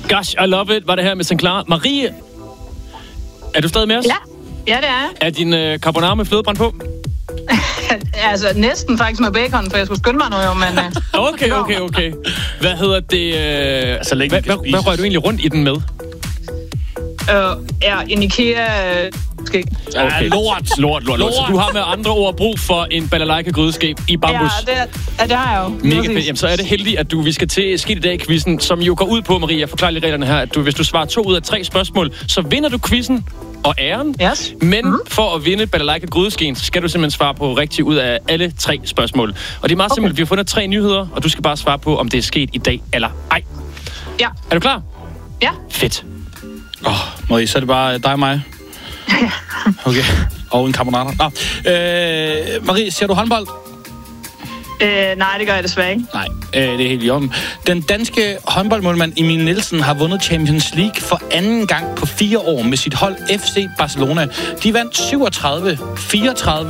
Gosh, I love it, var det her med St. Clara. Marie, er du stadig med os? Ja, det er jeg. Er din carbonara med flødebrand på? Altså, næsten faktisk med bacon, for jeg skulle skynde mig nu jo, men... Okay. Hvad hedder det? Så længe hvad rører du egentlig rundt i den med? En IKEA... Okay. Lort. Så du har med andre ord brug for en balalaika-grydeske i bambus. Ja, det har jeg jo. Mega fedt. Jamen, så er det heldigt, at vi skal til Skidt i dag-quizzen, som jo går ud på, Marie, jeg forklarer lige reglerne her, at hvis du svarer 2 ud af 3 spørgsmål, så vinder du quizzen og æren. Yes. Men for at vinde balalaika-grydeskeen, så skal du simpelthen svare på rigtigt ud af alle 3 spørgsmål. Og det er meget simpelt. Vi har fundet 3 nyheder, og du skal bare svare på, om det er sket i dag eller ej. Ja. Er du klar? Ja. Fedt. Marie, så er det bare dig og mig. Okay. Og en kammerat. Marie, ser du håndbold? Nej, det gør jeg desværre ikke. Nej, det er helt i orden. Den danske håndboldmålmand Emil Nielsen har vundet Champions League for anden gang på 4 år med sit hold FC Barcelona. De vandt 37-34